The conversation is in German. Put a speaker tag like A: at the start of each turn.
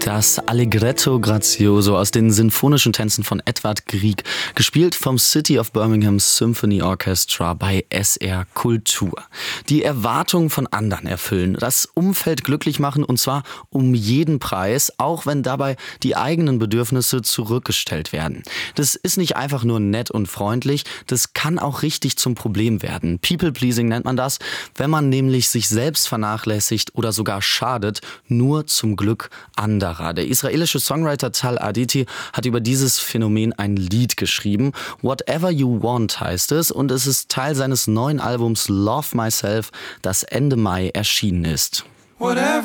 A: Das Allegretto Grazioso aus den sinfonischen Tänzen von Edvard Grieg, gespielt vom City of Birmingham Symphony Orchestra bei SR Kultur. Die Erwartungen von anderen erfüllen, das Umfeld glücklich machen und zwar um jeden Preis, auch wenn dabei die eigenen Bedürfnisse zurückgestellt werden. Das ist nicht einfach nur nett und freundlich, das kann auch richtig zum Problem werden. People-pleasing nennt man das, wenn man nämlich sich selbst vernachlässigt oder sogar schadet, nur zum Glück anderer. Der israelische Songwriter Tal Aditi hat über dieses Phänomen ein Lied geschrieben. Whatever You Want heißt es und es ist Teil seines neuen Albums Love Myself, das Ende Mai erschienen ist.